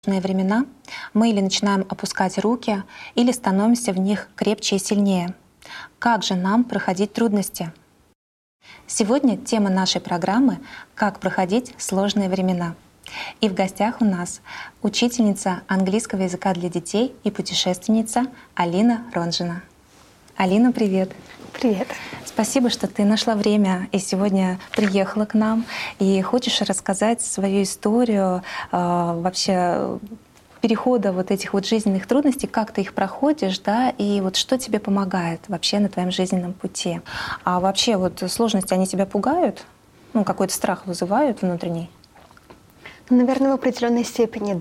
сложные времена мы или начинаем опускать руки, или становимся в них крепче и сильнее. Как же нам проходить трудности? Сегодня тема нашей программы «Как проходить сложные времена». И в гостях у нас учительница английского языка для детей и путешественница Алина Ронжина. Алина, привет! Привет! Спасибо, что ты нашла время и сегодня приехала к нам и хочешь рассказать свою историю вообще перехода вот этих вот жизненных трудностей, как ты их проходишь, да, и вот что тебе помогает вообще на твоем жизненном пути. А вообще вот сложности, они тебя пугают? Ну, какой-то страх вызывают внутренний? Наверное, в определенной степени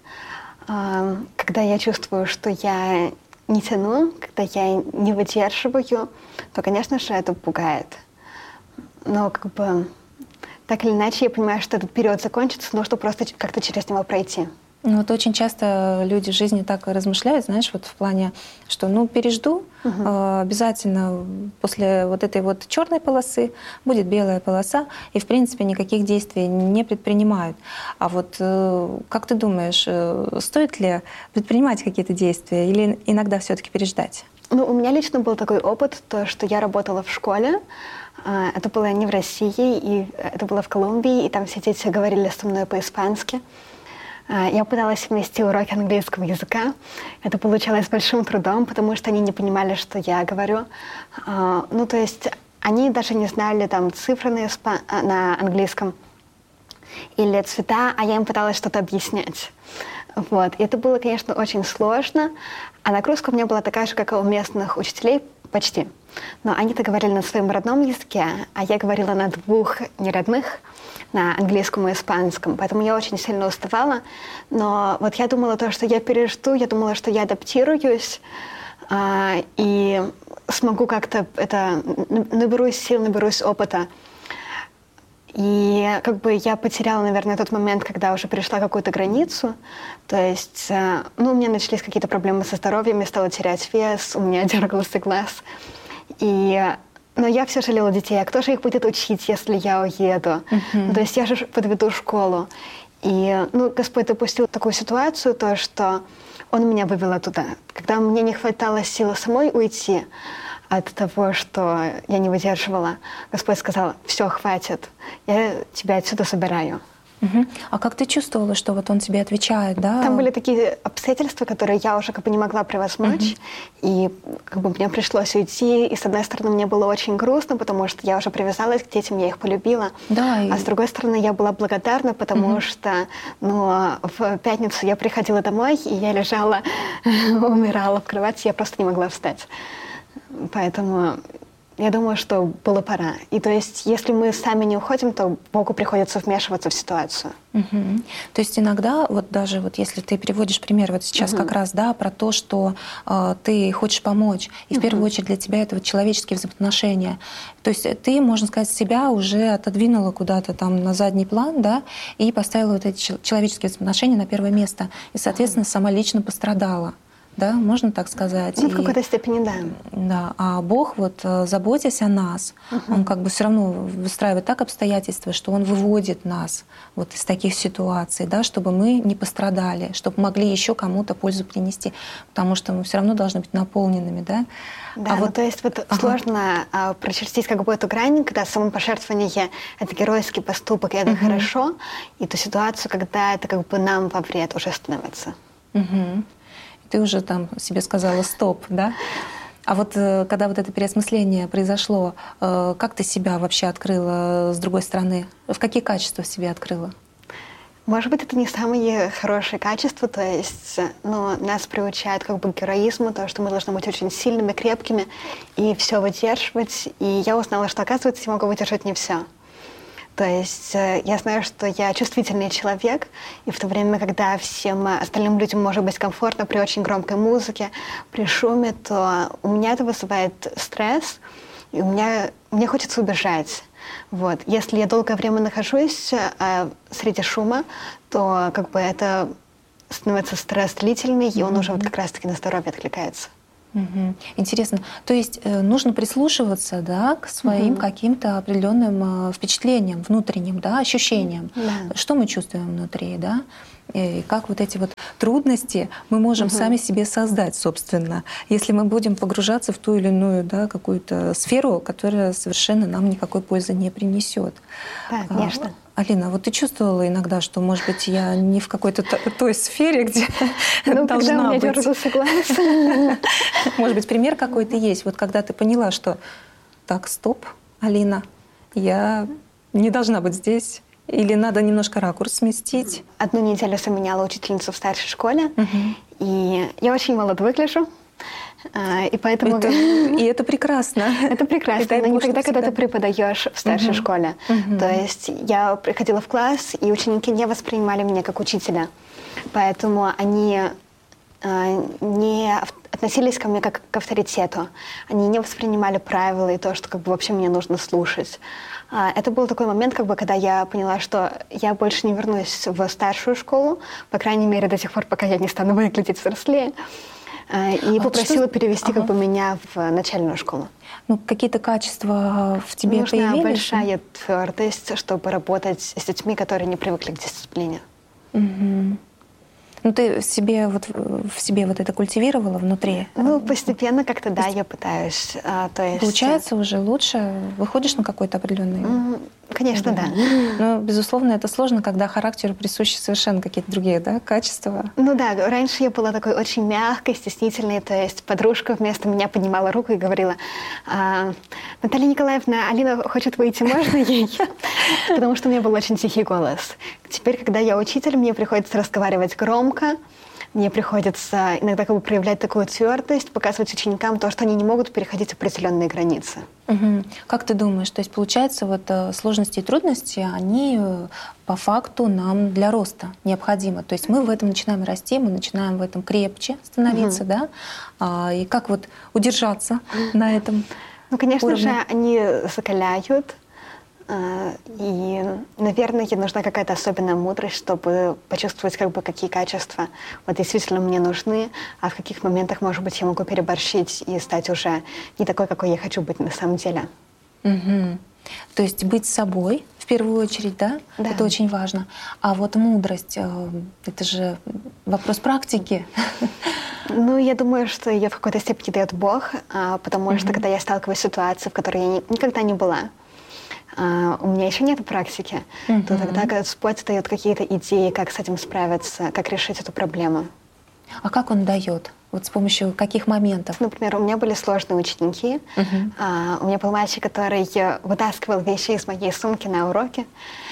да. Когда я чувствую, что я не тяну, когда я не выдерживаю, то, конечно же, это пугает. Но как бы так или иначе я понимаю, что этот период закончится, нужно просто как-то через него пройти. Ну вот очень часто люди в жизни так размышляют, знаешь, вот в плане, что ну пережду, обязательно после вот этой вот черной полосы будет белая полоса, и в принципе никаких действий не предпринимают. А вот как ты думаешь, стоит ли предпринимать какие-то действия или иногда все-таки переждать? Ну, у меня лично был такой опыт, то, что я работала в школе. Это было не в России, и это было в Колумбии, и там все дети говорили со мной по-испански. Я пыталась ввести уроки английского языка. Это получалось с большим трудом, потому что они не понимали, что я говорю. Ну, то есть они даже не знали там цифры на английском или цвета, а я им пыталась что-то объяснять. Вот. И это было, конечно, очень сложно. А нагрузка у меня была такая же, как и у местных учителей, почти. Но они-то говорили на своем родном языке, а я говорила на двух неродных, на английском и испанском. Поэтому я очень сильно уставала. Но вот я думала то, что я пережду, я думала, что я адаптируюсь и смогу как-то наберусь сил, наберусь опыта. И как бы я потеряла, наверное, тот момент, когда уже перешла какую-то границу. То есть, у меня начались какие-то проблемы со здоровьем, я стала терять вес, у меня дергался глаз. Но я все жалела детей. А кто же их будет учить, если я уеду? То есть я же подведу школу. И Господь допустил такую ситуацию, то, что Он меня вывел оттуда. Когда мне не хватало силы самой уйти от того, что я не выдерживала, Господь сказал: «Все, хватит, я тебя отсюда собираю». А как ты чувствовала, что вот Он тебе отвечает, да? Там были такие обстоятельства, которые я уже как бы не могла превозмочь, и как бы мне пришлось уйти, и с одной стороны мне было очень грустно, потому что я уже привязалась к детям, я их полюбила, а с другой стороны я была благодарна, потому что в пятницу я приходила домой, и я лежала, умирала в кровати, я просто не могла встать. Поэтому я думаю, что было пора. И то есть, если мы сами не уходим, то Богу приходится вмешиваться в ситуацию. То есть иногда, вот даже вот если ты приводишь пример вот сейчас как раз, да, про то, что ты хочешь помочь, и в первую очередь для тебя это вот человеческие взаимоотношения. То есть ты, можно сказать, себя уже отодвинула куда-то там на задний план, да, и поставила вот эти человеческие взаимоотношения на первое место. И, соответственно, сама лично пострадала. Да, можно так сказать. В какой-то степени, да. Да, а Бог, вот, заботясь о нас, Он как бы все равно выстраивает так обстоятельства, что Он выводит нас вот из таких ситуаций, да, чтобы мы не пострадали, чтобы могли еще кому-то пользу принести, потому что мы все равно должны быть наполненными, да. Да, то есть сложно прочертить как бы эту грань, когда самопожертвование — это геройский поступок, и это хорошо, и ту ситуацию, когда это как бы нам во вред уже становится. Ты уже там себе сказала «стоп», да? А вот когда вот это переосмысление произошло, как ты себя вообще открыла с другой стороны? В какие качества в себе открыла? Может быть, это не самые хорошие качества, то есть нас приучают как бы к героизму, то, что мы должны быть очень сильными, крепкими и все выдерживать. И я узнала, что, оказывается, я могу выдержать не все. То есть я знаю, что я чувствительный человек, и в то время, когда всем остальным людям может быть комфортно при очень громкой музыке, при шуме, то у меня это вызывает стресс, и мне хочется убежать. Вот. Если я долгое время нахожусь среди шума, то как бы это становится стресс длительный, и он уже вот как раз-таки на здоровье откликается. Интересно. То есть нужно прислушиваться, да, к своим каким-то определенным впечатлениям внутренним, да, ощущениям. Да. Что мы чувствуем внутри, да? И как вот эти вот трудности мы можем сами себе создать, собственно, если мы будем погружаться в ту или иную, да, какую-то сферу, которая совершенно нам никакой пользы не принесет. Да, конечно. Алина, вот ты чувствовала иногда, что, может быть, я не в какой-то той сфере, где Ну, когда у должна меня быть? дергался глаз. Может быть, пример какой-то есть? Вот когда ты поняла, что так, стоп, Алина, я не должна быть здесь, или надо немножко ракурс сместить? Одну неделю заменяла учительницу в старшей школе, и я очень молодо выгляжу. И поэтому... И это прекрасно. Это прекрасно, но не тогда, когда ты преподаешь в старшей школе. То есть я приходила в класс, и ученики не воспринимали меня как учителя. Поэтому они не относились ко мне как к авторитету. Они не воспринимали правила и то, что как бы вообще мне нужно слушать. Это был такой момент, как бы, когда я поняла, что я больше не вернусь в старшую школу, по крайней мере, до тех пор, пока я не стану выглядеть взрослее. И попросила перевести как бы меня в начальную школу. Ну, какие-то качества в тебе появились? Нужна большая твердость, чтобы работать с детьми, которые не привыкли к дисциплине. Ну, ты в себе вот это культивировала внутри? Ну, постепенно как-то, да, я пытаюсь. То есть... Получается уже лучше? Выходишь на какой-то определенный... Конечно, да. Но, безусловно, это сложно, когда характеру присущи совершенно какие-то другие, да, качества. Ну да, раньше я была такой очень мягкой, стеснительной, то есть подружка вместо меня поднимала руку и говорила: «Наталья Николаевна, Алина хочет выйти, можно ей?» Потому что у меня был очень тихий голос. Теперь, когда я учитель, мне приходится разговаривать громко, мне приходится иногда как бы проявлять такую твердость, показывать ученикам то, что они не могут переходить определенные границы. Как ты думаешь, то есть получается, вот сложности и трудности, они по факту нам для роста необходимы. То есть мы в этом начинаем расти, мы начинаем в этом крепче становиться, да? И как вот удержаться на этом Ну, конечно уровне? же, они закаляют. И, наверное, нужна какая-то особенная мудрость, чтобы почувствовать, как бы, какие качества вот действительно мне нужны, а в каких моментах, может быть, я могу переборщить и стать уже не такой, какой я хочу быть на самом деле. То есть быть собой в первую очередь, да? Да. Это очень важно. А вот мудрость, это же вопрос практики. Ну, я думаю, что ее в какой-то степени дает Бог, потому что когда я сталкиваюсь с ситуацией, в которой я никогда не была, у меня еще нет практики, то тогда Господь дает какие-то идеи, как с этим справиться, как решить эту проблему. А как Он дает? Вот с помощью каких моментов? Например, у меня были сложные ученики. У меня был мальчик, который вытаскивал вещи из моей сумки на уроке.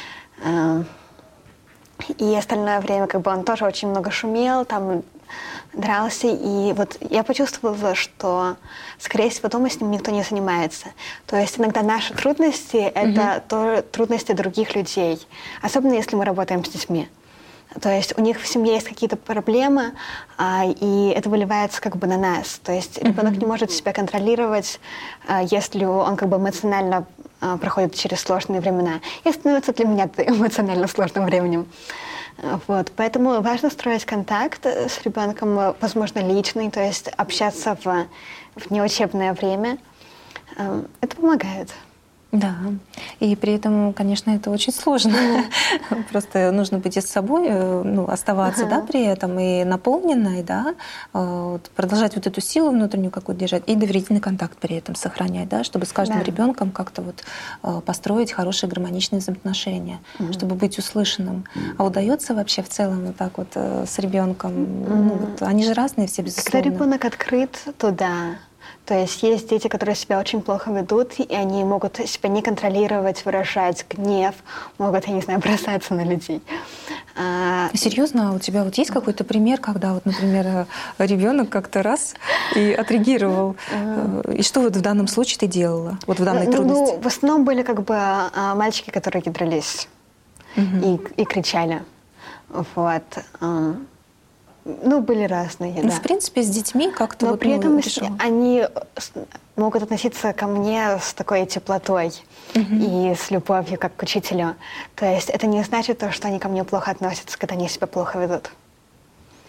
И остальное время как бы он тоже очень много шумел, там дрался. И вот я почувствовала, что, скорее всего, дома с ним никто не занимается. То есть иногда наши трудности — это трудности других людей. Особенно если мы работаем с детьми. То есть у них в семье есть какие-то проблемы, и это выливается как бы на нас. То есть ребенок не может себя контролировать, если он как бы эмоционально проходит через сложные времена. И становится для меня эмоционально сложным временем. Вот. Поэтому важно строить контакт с ребенком, возможно, личный, то есть общаться в неучебное время. Это помогает. Да, и при этом, конечно, это очень сложно. Просто нужно быть и с собой, ну, оставаться, да, при этом и наполненной, да, вот, продолжать вот эту силу внутреннюю какую-то держать и доверительный контакт при этом сохранять, да, чтобы с каждым ребенком как-то вот построить хорошие гармоничные взаимоотношения, чтобы быть услышанным. А удается вообще в целом вот так вот с ребенком? Ну, вот, они же разные все, безусловно. Когда ребенок открыт, то да. То есть есть дети, которые себя очень плохо ведут, и они могут себя не контролировать, выражать гнев, могут, я не знаю, бросаться на людей. Серьезно, у тебя вот есть какой-то пример, когда вот, например, ребенок как-то раз и отреагировал? И что вот в данном случае ты делала, вот в данной трудности? Ну, в основном были как бы мальчики, которые дрались и кричали. Вот. Ну, были разные, Ну, да. в принципе, с детьми как-то Но вот, при этом решила. они могут относиться ко мне с такой теплотой и с любовью, как к учителю. То есть это не значит то, что они ко мне плохо относятся, когда они себя плохо ведут.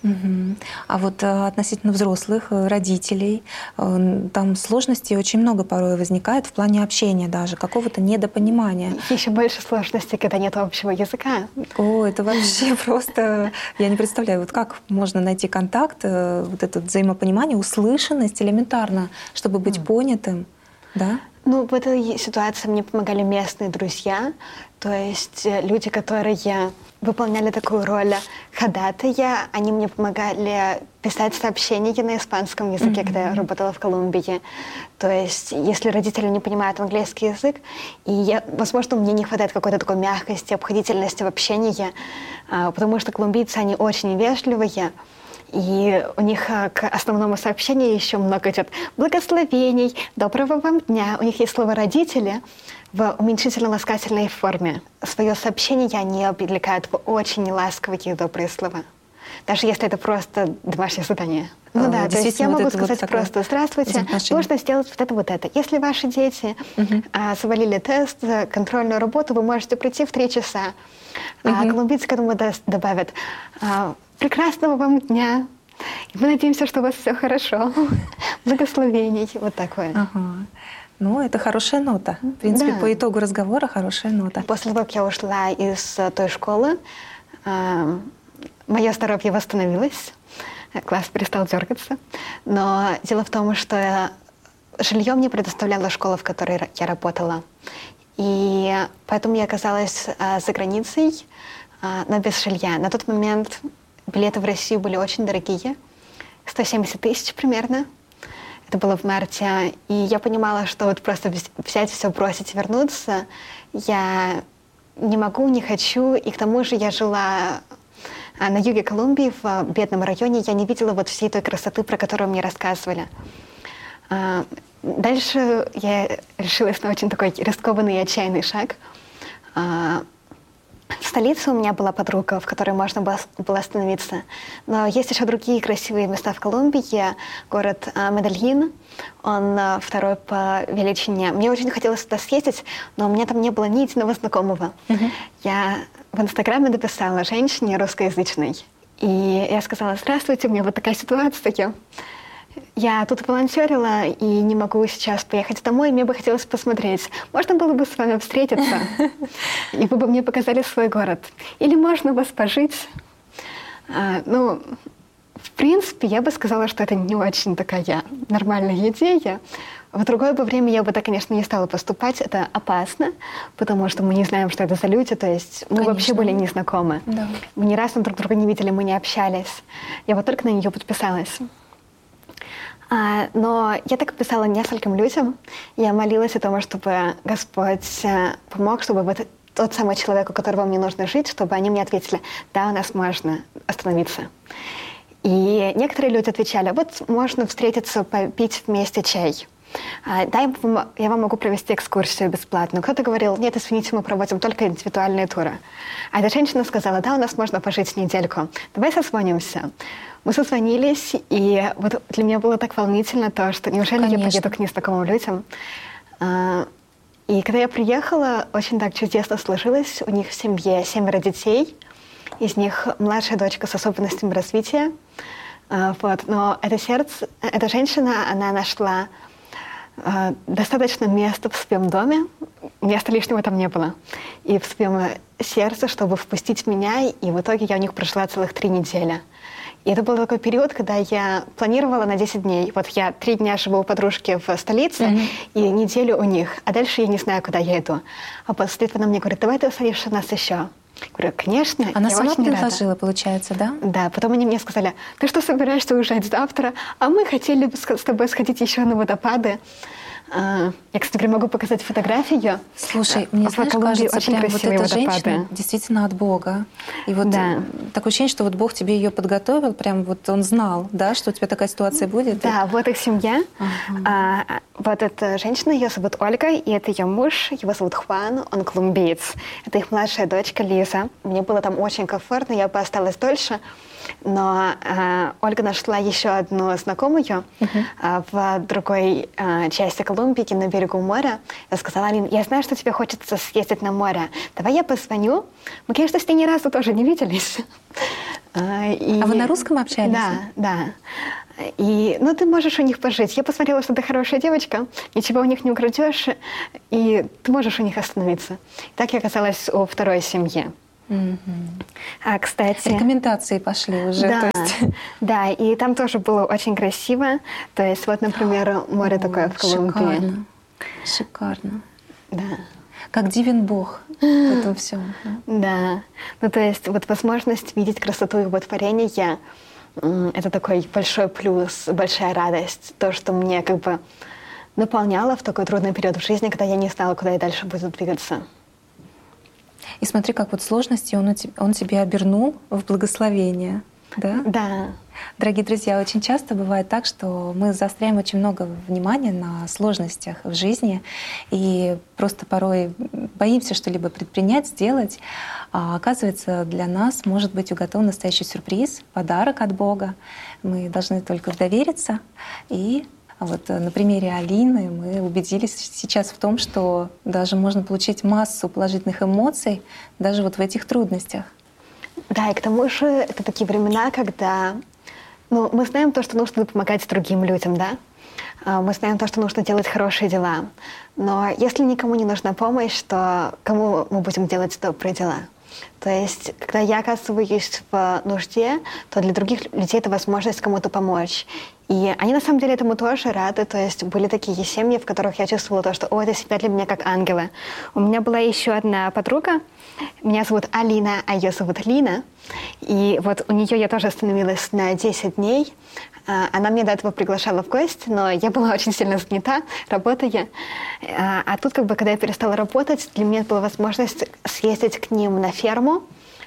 Мгм. А вот относительно взрослых, родителей, там сложностей очень много порой возникает в плане общения даже, какого-то недопонимания. Еще больше сложностей, когда нет общего языка. О, это вообще просто, я не представляю, вот как можно найти контакт, вот это взаимопонимание, услышанность элементарно, чтобы быть понятым, да? Ну, в этой ситуации мне помогали местные друзья, то есть люди, которые выполняли такую роль ходатая, они мне помогали писать сообщения на испанском языке, когда я работала в Колумбии. То есть, если родители не понимают английский язык, возможно, мне не хватает какой-то такой мягкости, обходительности в общении, потому что колумбийцы, они очень вежливые, и у них к основному сообщению еще много идет благословений, доброго вам дня. У них есть слово «родители» в уменьшительно-ласкательной форме. Свое сообщение они облекают в очень ласковые и добрые слова. Даже если это просто домашнее задание. Ну да, то есть я могу сказать просто «Здравствуйте, нужно сделать вот это. Если ваши дети завалили тест, контрольную работу, вы можете прийти в 3 часа». Колумбийцы к этому добавят «Прекрасного вам дня! И мы надеемся, что у вас все хорошо. Благословений». Вот такое. Ага. Ну, это хорошая нота. В принципе, по итогу разговора хорошая нота. После того, как я ушла из той школы, мое здоровье восстановилось. Глаз перестал дергаться. Но дело в том, что жилье мне предоставляла школа, в которой я работала. И поэтому я оказалась за границей, но без жилья. На тот момент билеты в Россию были очень дорогие, 170 тысяч примерно. Это было в марте. И я понимала, что вот просто взять все, бросить, вернуться, я не могу, не хочу. И к тому же я жила на юге Колумбии, в бедном районе. Я не видела вот всей той красоты, про которую мне рассказывали. Дальше я решилась на очень такой рискованный и отчаянный шаг. В столице у меня была подруга, в которой можно было остановиться. Но есть еще другие красивые места в Колумбии. Город Медельин, он второй по величине. Мне очень хотелось туда съездить, но у меня там не было ни единого знакомого. Я в Инстаграме написала женщине русскоязычной. И я сказала: «Здравствуйте, у меня вот такая ситуация. Я тут волонтерила и не могу сейчас поехать домой, мне бы хотелось посмотреть. Можно было бы с вами встретиться, и вы бы мне показали свой город. Или можно у вас пожить?» Ну, в принципе, я бы сказала, что это не очень такая нормальная идея. В другое бы время я бы так, конечно, не стала поступать. Это опасно, потому что мы не знаем, что это за люди. То есть мы вообще были не знакомы. Да. Мы ни разу друг друга не видели, мы не общались. Я вот только на нее подписалась. Но я так писала нескольким людям. Я молилась о том, чтобы Господь помог, чтобы вот тот самый человек, у которого мне нужно жить, чтобы они мне ответили: «Да, у нас можно остановиться». И некоторые люди отвечали: «Вот можно встретиться, попить вместе чай. Да, я вам могу провести экскурсию бесплатно». Кто-то говорил: «Нет, извините, мы проводим только индивидуальные туры». А эта женщина сказала: «Да, у нас можно пожить недельку. Давай созвонимся». Мы созвонились, и вот для меня было так волнительно то, что неужели я поеду к незнакомым людям. И когда я приехала, очень так чудесно сложилось. У них в семье 7 детей, из них младшая дочка с особенностями развития. Вот. Но эта женщина, она нашла достаточно места в своем доме, места лишнего там не было, и в своем сердце, чтобы впустить меня, и в итоге я у них прожила целых 3 недели. И это был такой период, когда я планировала на 10 дней. Вот я 3 дня живу у подружки в столице, и неделю у них, а дальше я не знаю, куда я иду. А после этого она мне говорит: «Давай ты останешься у нас еще». Я говорю: «Конечно». Она я сама очень предложила, рада. Получается, да? Да, потом они мне сказали: «Ты что, собираешься уезжать завтра? А мы хотели бы с тобой сходить еще на водопады». Я, кстати, могу показать фотографию. Слушай, мне, знаешь, кажется, очень прям вот эта водопады. женщина действительно от Бога. И вот такое ощущение, что вот Бог тебе ее подготовил, прям вот он знал, да, что у тебя такая ситуация будет. Да, вот их семья. Вот эта женщина, ее зовут Ольга, и это ее муж, его зовут Хуан, он колумбиец. Это их младшая дочка Лиза. Мне было там очень комфортно, я бы осталась дольше. Но Ольга нашла еще одну знакомую в другой части Колумбии, на берегу моря. Я сказала: «Алин, я знаю, что тебе хочется съездить на море. Давай я позвоню». Мы, конечно, с ней ни разу тоже не виделись. А вы на русском общались? Да. И, ты можешь у них пожить. Я посмотрела, что ты хорошая девочка, ничего у них не украдешь, и ты можешь у них остановиться. Так я оказалась у второй семьи. Кстати... Рекомендации пошли уже. Да, то есть... да, и там тоже было очень красиво. То есть вот, например, море такое в Колумбии. Шикарно. Да. Как дивен Бог в этом всем. Да. То есть вот возможность видеть красоту его творения, это такой большой плюс, большая радость. То, что мне как бы наполняло в такой трудный период в жизни, когда я не знала, куда я дальше буду двигаться. И смотри, как вот сложности он тебе обернул в благословение. Да? Да. Дорогие друзья, очень часто бывает так, что мы заостряем очень много внимания на сложностях в жизни и просто порой боимся что-либо предпринять, сделать. А оказывается, для нас может быть уготован настоящий сюрприз, подарок от Бога. Мы должны только довериться. И вот на примере Алины мы убедились сейчас в том, что даже можно получить массу положительных эмоций даже вот в этих трудностях. Да, и к тому же это такие времена, когда мы знаем то, что нужно помогать другим людям, да? Мы знаем то, что нужно делать хорошие дела. Но если никому не нужна помощь, то кому мы будем делать добрые дела? То есть, когда я оказываюсь в нужде, то для других людей это возможность кому-то помочь. И они на самом деле этому тоже рады. То есть были такие семьи, в которых я чувствовала то, что это всегда для меня как ангелы. У меня была еще одна подруга. Меня зовут Алина, а ее зовут Лина. И вот у нее я тоже остановилась на 10 дней. Она меня до этого приглашала в гости, но я была очень сильно занята, работая. А тут, как бы, когда я перестала работать, для меня была возможность съездить к ним на ферму.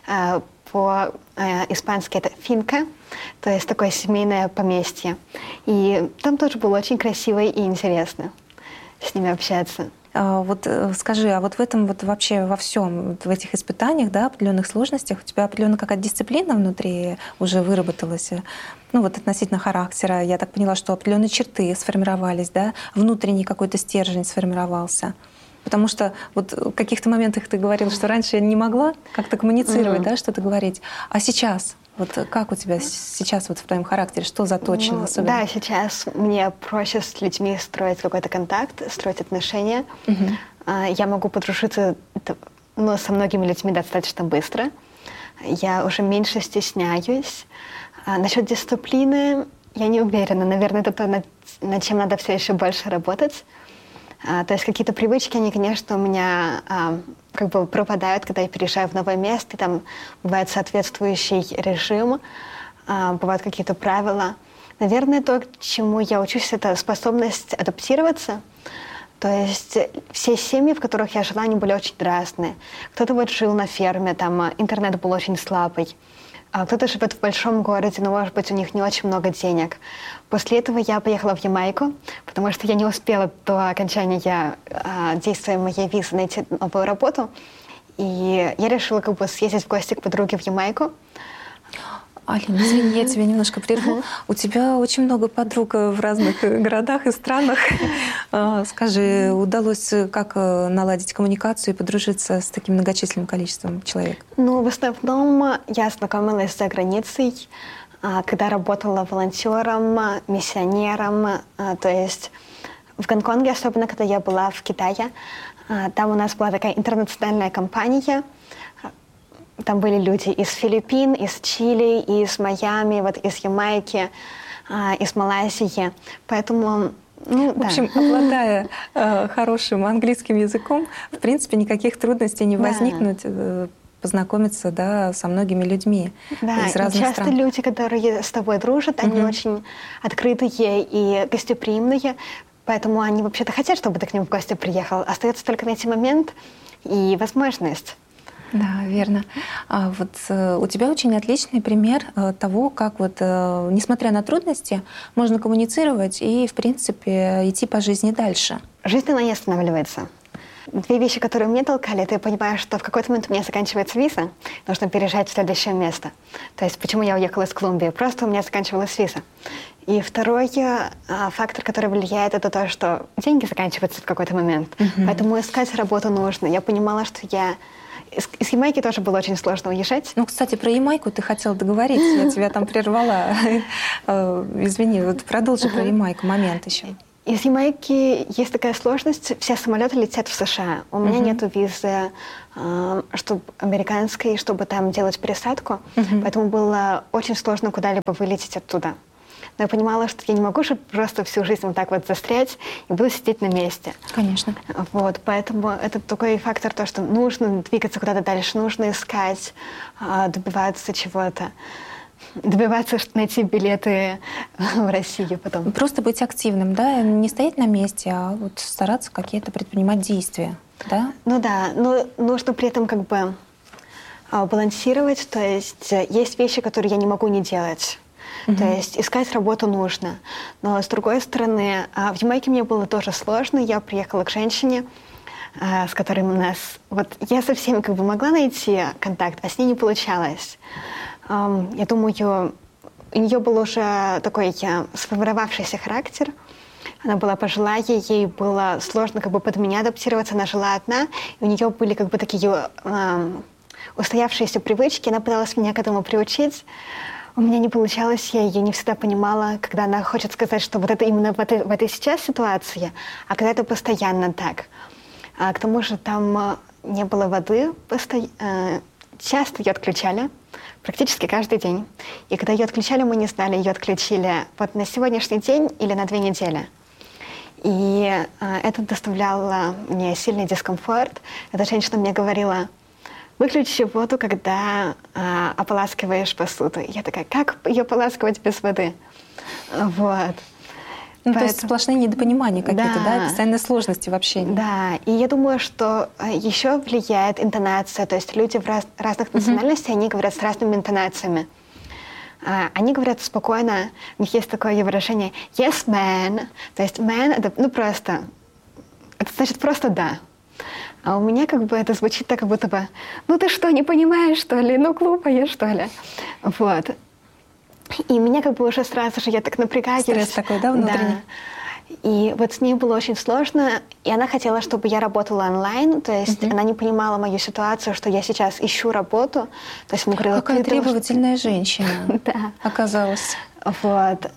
По-испански это финка, то есть такое семейное поместье. И там тоже было очень красиво и интересно с ними общаться. Вот скажи, а вот в этом вот вообще во всем, в этих испытаниях, да, определенных сложностях, у тебя определенно какая-то дисциплина внутри уже выработалась? Ну вот относительно характера, я так поняла, что определенные черты сформировались, да, внутренний какой-то стержень сформировался. Потому что вот в каких-то моментах ты говорила, что раньше я не могла как-то коммуницировать, да, что-то говорить. А сейчас? Вот как у тебя сейчас вот в твоем характере? Что заточено особенно? Да, сейчас мне проще с людьми строить какой-то контакт, строить отношения. Я могу подружиться со многими людьми достаточно быстро. Я уже меньше стесняюсь. Насчет дисциплины я не уверена. Наверное, это то, над чем надо все еще больше работать. То есть какие-то привычки, они, конечно, у меня как бы пропадают, когда я переезжаю в новое место, и там бывает соответствующий режим, бывают какие-то правила. Наверное, то, к чему я учусь, это способность адаптироваться. То есть все семьи, в которых я жила, они были очень разные. Кто-то вот жил на ферме, там интернет был очень слабый. Кто-то живет в большом городе, но, может быть, у них не очень много денег. После этого я поехала в Ямайку, потому что я не успела до окончания действия моей визы найти новую работу. И я решила как бы съездить в гости к подруге в Ямайку. Алина, извини, я тебя немножко прерву. У тебя очень много подруг в разных городах и странах. Скажи, удалось как наладить коммуникацию и подружиться с таким многочисленным количеством человек? В основном я знакомилась за границей, когда работала волонтером, миссионером. То есть в Гонконге, особенно когда я была в Китае, там у нас была такая интернациональная компания. Там были люди из Филиппин, из Чили, из Майами, вот из Ямайки, из Малайзии. Поэтому, в общем, обладая хорошим английским языком, в принципе, никаких трудностей не возникнут познакомиться, да, со многими людьми из разных часто стран. Люди, которые с тобой дружат, они очень открытые и гостеприимные, поэтому они вообще-то хотят, чтобы ты к ним в гости приехал. Остается только найти момент и возможность. Да, верно. Вот у тебя очень отличный пример того, как вот, несмотря на трудности, можно коммуницировать и, в принципе, идти по жизни дальше. Жизнь, она не останавливается. Две вещи, которые мне толкали, это я понимаю, что в какой-то момент у меня заканчивается виза, нужно переезжать в следующее место. То есть почему я уехала из Колумбии? Просто у меня заканчивалась виза. И второй фактор, который влияет, это то, что деньги заканчиваются в какой-то момент. Поэтому искать работу нужно. Я понимала, что я Из Ямайки тоже было очень сложно уезжать. Ну, кстати, про Ямайку ты хотела договориться, я тебя там прервала. Извини, вот продолжи про Ямайку момент еще. Из Ямайки есть такая сложность, все самолеты летят в США. У меня нету визы чтобы американской, чтобы там делать пересадку, поэтому было очень сложно куда-либо вылететь оттуда. Но я понимала, что я не могу же просто всю жизнь вот так вот застрять и буду сидеть на месте. Конечно. Вот, поэтому это такой фактор, то, что нужно двигаться куда-то дальше, нужно искать, добиваться чего-то. Добиваться, найти билеты в Россию потом. Просто быть активным, да, не стоять на месте, а вот стараться какие-то предпринимать действия, да? Ну да, но нужно при этом как бы балансировать, то есть вещи, которые я не могу не делать. То есть искать работу нужно. Но с другой стороны, в Ямайке мне было тоже сложно. Я приехала к женщине, с которой у нас... Вот я со всеми как бы могла найти контакт, а с ней не получалось. Я думаю, у нее был уже такой сформировавшийся характер. Она была пожилая, ей было сложно как бы под меня адаптироваться. Она жила одна, и у нее были как бы такие устоявшиеся привычки. Она пыталась меня к этому приучить. У меня не получалось, я ее не всегда понимала, когда она хочет сказать, что вот это именно в этой сейчас ситуации, а когда это постоянно так. К тому же там не было воды, часто ее отключали, практически каждый день. И когда ее отключали, мы не знали, ее отключили вот на сегодняшний день или на 2 недели. И это доставляло мне сильный дискомфорт. Эта женщина мне говорила: выключи воду, когда ополаскиваешь посуду. Я такая: как ее ополаскивать без воды? Вот. Ну, то есть сплошные недопонимания какие-то, да, постоянные сложности в общении. Да, и я думаю, что еще влияет интонация, то есть люди разных национальностей, они говорят с разными интонациями. Они говорят спокойно, у них есть такое выражение «yes, man», то есть «man» — это просто, это значит просто «да». А у меня как бы это звучит так, как будто бы «ну ты что, не понимаешь, что ли? Ну глупая, что ли?» Вот. И меня как бы уже сразу же, я так напрягаюсь. Стресс такой, да, внутренний? Да. И вот с ней было очень сложно, и она хотела, чтобы я работала онлайн, то есть она не понимала мою ситуацию, что я сейчас ищу работу. То есть она говорила: какая требовательная женщина оказалась. Вот.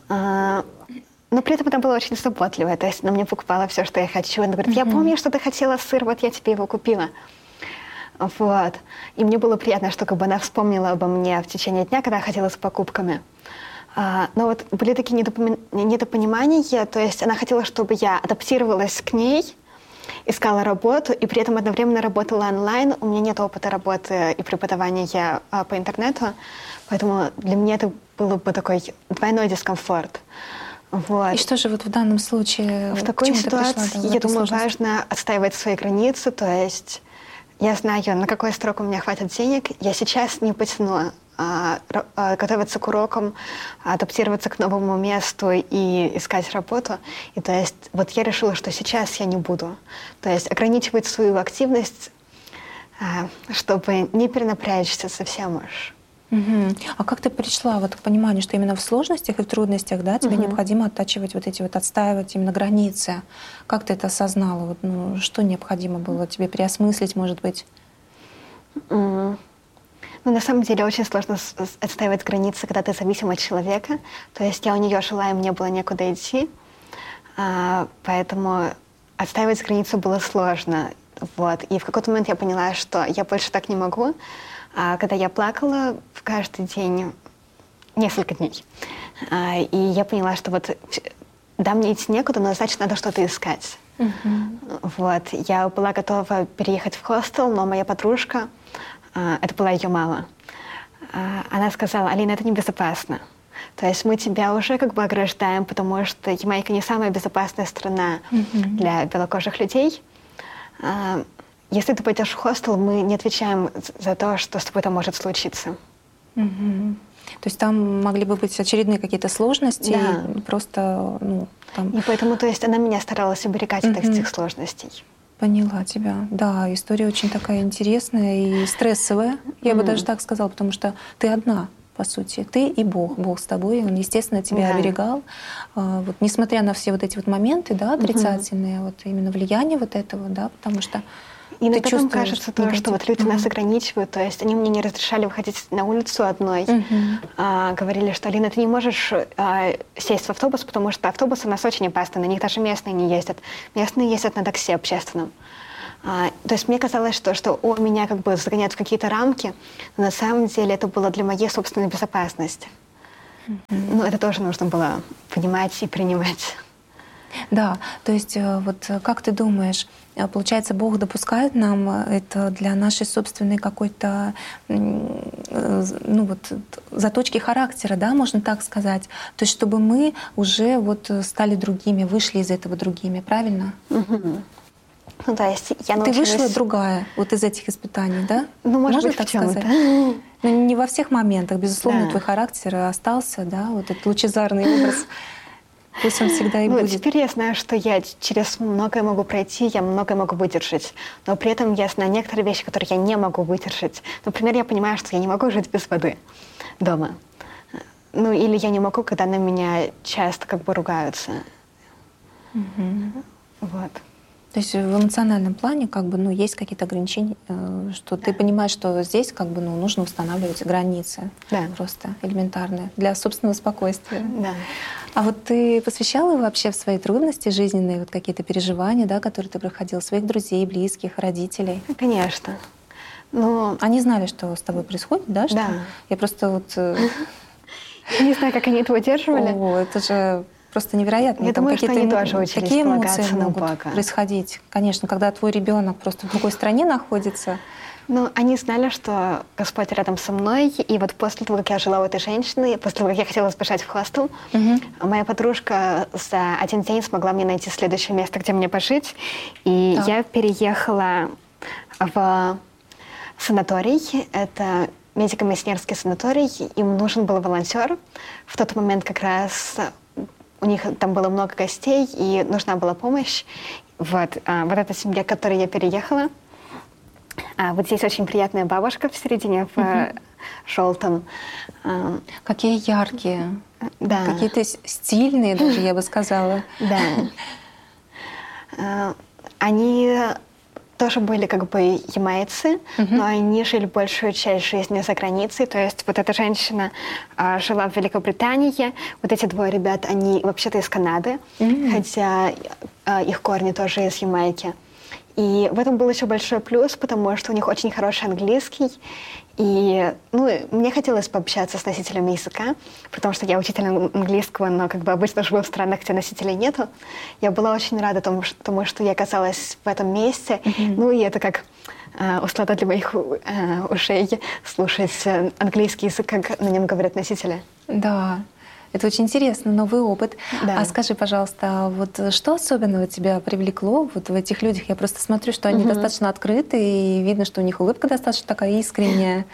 Но при этом она была очень заботливая, то есть она мне покупала все, что я хочу. Она говорит: я помню, что ты хотела сыр, вот я тебе его купила. Вот. И мне было приятно, что как бы она вспомнила обо мне в течение дня, когда я ходила с покупками. Но вот были такие недопонимания, то есть она хотела, чтобы я адаптировалась к ней, искала работу и при этом одновременно работала онлайн. У меня нет опыта работы и преподавания по интернету, поэтому для меня это было бы такой двойной дискомфорт. Вот. И что же вот в данном случае? В такой ситуации, я думаю, важно отстаивать свои границы, то есть я знаю, на какой срок у меня хватит денег, я сейчас не потяну готовиться к урокам, адаптироваться к новому месту и искать работу. И то есть вот я решила, что сейчас я не буду. То есть ограничивать свою активность, чтобы не перенапрячься совсем уж. А как ты пришла вот к пониманию, что именно в сложностях и в трудностях, да, тебе необходимо оттачивать вот эти вот, отстаивать именно границы? Как ты это осознала? Вот, ну, что необходимо было тебе переосмыслить, может быть? Ну, на самом деле, очень сложно отстаивать границы, когда ты зависим от человека. То есть я у нее жила, и мне было некуда идти. Поэтому отстаивать границу было сложно. Вот. И в какой-то момент я поняла, что я больше так не могу. Когда я плакала в каждый день, несколько дней. И я поняла, что вот да, мне идти некуда, но значит, надо что-то искать. Вот. Я была готова переехать в хостел, но моя подружка, это была ее мама, она сказала: Алина, это небезопасно. То есть мы тебя уже как бы ограждаем, потому что Ямайка не самая безопасная страна для белокожих людей. Если ты пойдешь в хостел, мы не отвечаем за то, что с тобой там может случиться. То есть там могли бы быть очередные какие-то сложности, да. Просто, ну, там... И поэтому, то есть она меня старалась оберегать от этих сложностей. Поняла тебя. Да, история очень такая интересная и стрессовая, я бы даже так сказала, потому что ты одна, по сути. Ты и Бог. Бог с тобой, Он, естественно, тебя оберегал. Вот, несмотря на все вот эти вот моменты, да, отрицательные, вот именно влияние вот этого, да, потому что И иногда там чувствуешь кажется то, негатив. что вот люди нас ограничивают, то есть они мне не разрешали выходить на улицу одной. Говорили, что, Алина, ты не можешь сесть в автобус, потому что автобусы у нас очень опасны, на них даже местные не ездят. Местные ездят на такси общественном. То есть мне казалось, что меня как бы загоняют в какие-то рамки, но на самом деле это было для моей собственной безопасности. Но это тоже нужно было понимать и принимать. Да, то есть вот как ты думаешь, получается, Бог допускает нам это для нашей собственной какой-то, ну вот, заточки характера, да, можно так сказать? То есть чтобы мы уже вот стали другими, вышли из этого другими, правильно? Ну, то есть я Ты научилась... вышла другая вот из этих испытаний, да? Ну, может Можно быть, так в чём-то. сказать? Ну, не во всех моментах, безусловно, Да. твой характер остался, да, вот этот лучезарный образ. Пусть он всегда и Ну, будет. теперь я знаю, что я через многое могу пройти, я многое могу выдержать. Но при этом я знаю некоторые вещи, которые я не могу выдержать. Например, я понимаю, что я не могу жить без воды дома. Ну, или я не могу, когда на меня часто как бы ругаются. Вот. То есть в эмоциональном плане как бы, ну, есть какие-то ограничения, что ты понимаешь, что здесь как бы, ну, нужно устанавливать границы. Да. Просто элементарные для собственного спокойствия. Да. А вот ты посвящала вообще в свои трудности жизненные, вот какие-то переживания, да, которые ты проходила, своих друзей, близких, родителей? Конечно. Но Они знали, что с тобой происходит, да? Что? Да. Я просто вот... я не знаю, как они это выдерживали. О, это же просто невероятно. Я Там думаю, что какие-то они тоже учились такие эмоции полагаться на могут Бога. происходить. Конечно, когда твой ребенок просто в другой стране находится. Ну, они знали, что Господь рядом со мной, и вот после того, как я жила у этой женщины, после того, как я хотела сбежать в хостел, моя подружка за один день смогла мне найти следующее место, где мне пожить, и я переехала в санаторий. Это медико-миссионерский санаторий, им нужен был волонтер. В тот момент как раз у них там было много гостей, и нужна была помощь. Вот эта семья, к которой я переехала. Вот здесь очень приятная бабушка в середине, в желтом. Какие яркие. Да. Какие-то стильные даже, я бы сказала. Да. Они тоже были как бы ямайцы, но они жили большую часть жизни за границей. То есть вот эта женщина жила в Великобритании, вот эти двое ребят, они вообще-то из Канады, хотя их корни тоже из Ямайки. И в этом был еще большой плюс, потому что у них очень хороший английский. И мне хотелось пообщаться с носителями языка, потому что я учитель английского, но как бы обычно живу в странах, где носителей нету. Я была очень рада тому, что я оказалась в этом месте. Ну и это как услада для моих ушей слушать английский язык, как на нем говорят носители. Да. Это очень интересно, новый опыт. Да. А скажи, пожалуйста, вот что особенного тебя привлекло вот в этих людях? Я просто смотрю, что они достаточно открыты, и видно, что у них улыбка достаточно такая искренняя.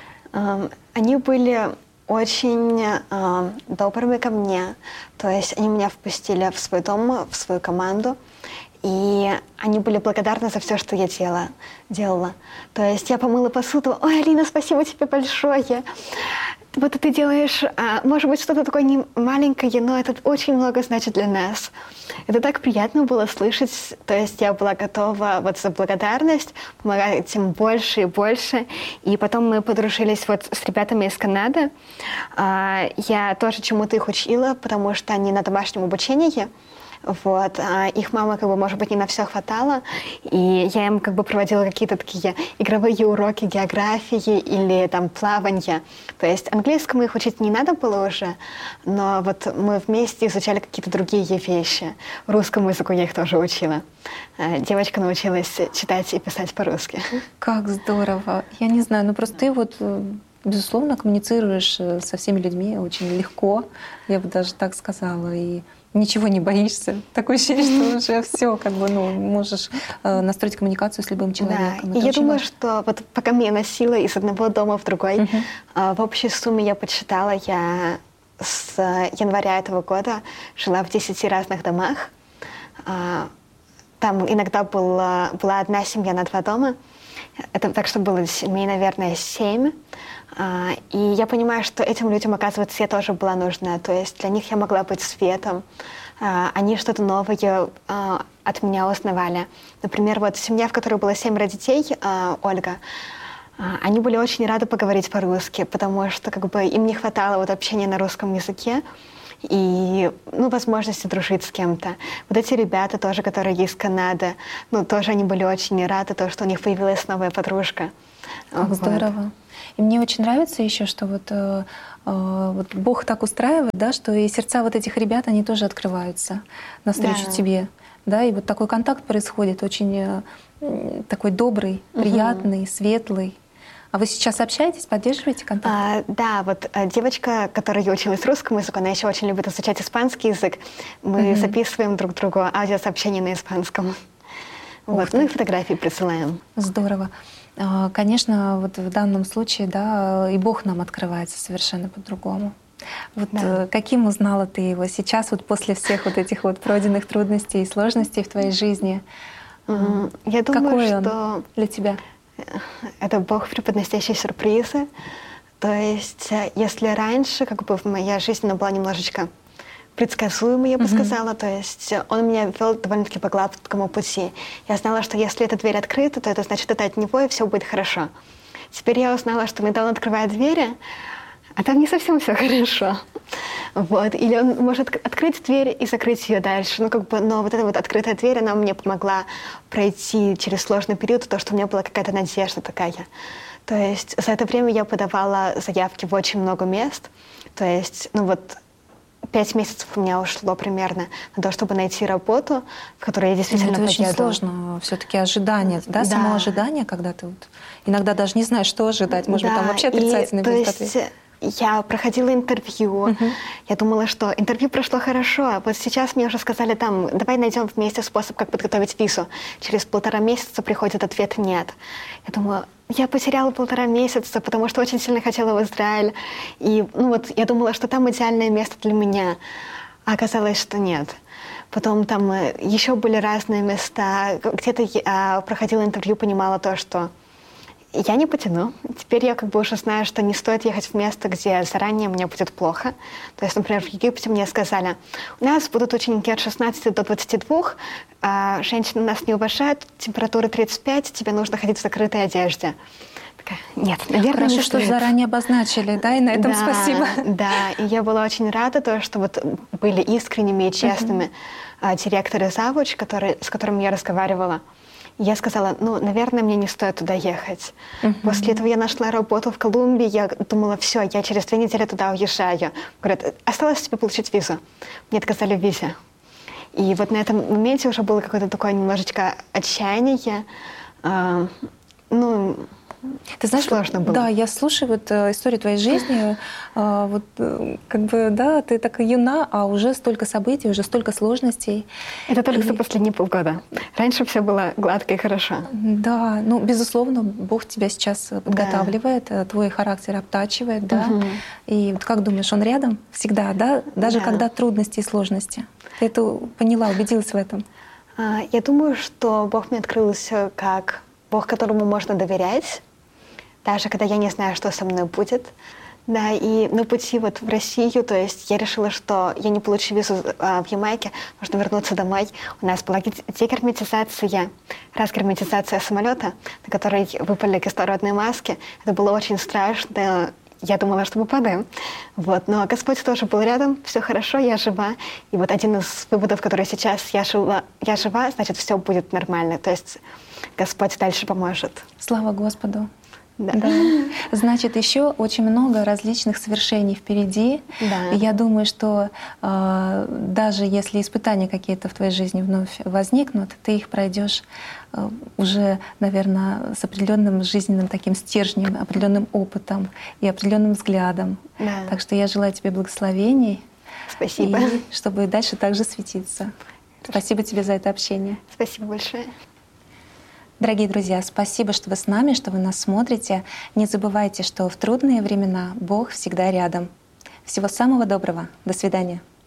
Они были очень добрыми ко мне. То есть они меня впустили в свой дом, в свою команду. И они были благодарны за все, что я делала. То есть я помыла посуду. Ой, Алина, спасибо тебе большое. Вот ты делаешь, может быть, что-то такое не маленькое, но это очень много значит для нас. Это так приятно было слышать. То есть я была готова вот за благодарность помогать им больше и больше. И потом мы подружились вот с ребятами из Канады. Я тоже чему-то их учила, потому что они на домашнем обучении. Вот. Их мама, как бы, может быть, не на все хватало, и я им как бы проводила какие-то такие игровые уроки географии или там плавания. То есть английскому их учить не надо было уже, но вот мы вместе изучали какие-то другие вещи. Русскому языку я их тоже учила. Девочка научилась читать и писать по-русски. Как здорово! Я не знаю, ну просто ты вот, безусловно, коммуницируешь со всеми людьми очень легко, я бы даже так сказала, и ничего не боишься. Такое ощущение, что уже все, как бы, можешь настроить коммуникацию с любым человеком. Да. И я думаю, что вот пока меня носила из одного дома в другой, в общей сумме я подсчитала, я с января этого года жила в 10 разных домах. Там иногда была одна семья на 2 дома. Это так, что было семей, наверное, 7. И я понимаю, что этим людям, оказывается, я тоже была нужна. То есть для них я могла быть светом. Они что-то новое от меня узнавали. Например, вот семья, в которой было 7 детей, Ольга, они были очень рады поговорить по-русски, потому что как бы им не хватало вот общения на русском языке и возможности дружить с кем-то. Вот эти ребята тоже, которые из Канады, тоже они были очень рады, то, что у них появилась новая подружка. Как здорово. И мне очень нравится еще, что вот Бог так устраивает, да, что и сердца вот этих ребят, они тоже открываются навстречу тебе. Да, и вот такой контакт происходит, очень такой добрый, приятный, светлый. А вы сейчас общаетесь, поддерживаете контакт? Да, вот девочка, которая училась русскому языку, она еще очень любит изучать испанский язык. Мы записываем друг другу аудиосообщения на испанском. Вот, и фотографии присылаем. Здорово. Конечно, вот в данном случае, да, и Бог нам открывается совершенно по-другому. Вот каким узнала ты его сейчас, вот после всех вот этих вот пройденных трудностей и сложностей в твоей жизни? Я думаю, какой что он для тебя? Это Бог, преподносящий сюрпризы. То есть, если раньше, как бы моя жизнь она была немножечко предсказуемой, я бы сказала, то есть он меня вел довольно-таки по гладкому пути. Я знала, что если эта дверь открыта, то это значит, это от него, и все будет хорошо. Теперь я узнала, что иногда он открывает двери, а там не совсем все хорошо. Вот. Или он может открыть дверь и закрыть ее дальше. Но вот эта вот открытая дверь, она мне помогла пройти через сложный период, то, что у меня была какая-то надежда такая. То есть за это время я подавала заявки в очень много мест. То есть, 5 месяцев у меня ушло примерно на то, чтобы найти работу, в которой я действительно это поеду. очень сложно, все-таки ожидание, да, само ожидание, когда ты вот иногда даже не знаешь, что ожидать, может быть, там вообще отрицательный будет ответ. Я проходила интервью, я думала, что интервью прошло хорошо, а вот сейчас мне уже сказали давай найдем вместе способ, как подготовить визу. Через 1,5 месяца приходит ответ «нет». Я думаю, я потеряла 1,5 месяца, потому что очень сильно хотела в Израиль. И я думала, что там идеальное место для меня, а оказалось, что нет. Потом там еще были разные места. Где-то я проходила интервью, понимала то, что я не потяну. Теперь я как бы уже знаю, что не стоит ехать в место, где заранее мне будет плохо. То есть, например, в Египте мне сказали, у нас будут ученики от 16 до 22, женщины нас не уважают, температура 35, тебе нужно ходить в закрытой одежде. Такая, нет, наверное, хорошо, не что стоит. заранее обозначили, да, и на этом спасибо. Да, и я была очень рада, то, что вот были искренними и честными директор и завуч, с которыми я разговаривала. Я сказала, наверное, мне не стоит туда ехать. После этого я нашла работу в Колумбии, я думала, все, я через 2 недели туда уезжаю. Говорят, осталось тебе получить визу. Мне отказали в визе. И вот на этом моменте уже было какое-то такое немножечко отчаяние. Ты знаешь, сложно было. Да, я слушаю вот историю твоей жизни, ты так юна, а уже столько событий, уже столько сложностей. Это только за последние полгода. Раньше все было гладко и хорошо. Да, безусловно, Бог тебя сейчас подготавливает, твой характер обтачивает, да. И вот как думаешь, Он рядом всегда, да? Даже когда трудности и сложности? Ты это поняла, убедилась в этом? Я думаю, что Бог мне открылся как Бог, которому можно доверять, даже когда я не знаю, что со мной будет. Да, и на пути вот в Россию, то есть я решила, что я не получу визу в Ямайке, нужно вернуться домой. У нас была разгерметизация самолета, на которой выпали кислородные маски. Это было очень страшно. Я думала, что попадаем. Но Господь тоже был рядом, все хорошо, я жива. И вот один из выводов, который сейчас я жива, значит, все будет нормально. То есть Господь дальше поможет. Слава Господу. Да. Значит, еще очень много различных свершений впереди. Да. И я думаю, что даже если испытания какие-то в твоей жизни вновь возникнут, ты их пройдешь уже, наверное, с определенным жизненным таким стержнем, определенным опытом и определенным взглядом. Да. Так что я желаю тебе благословений. Спасибо. И чтобы дальше также светиться. Спасибо тебе за это общение. Спасибо большое. Дорогие друзья, спасибо, что вы с нами, что вы нас смотрите. Не забывайте, что в трудные времена Бог всегда рядом. Всего самого доброго. До свидания.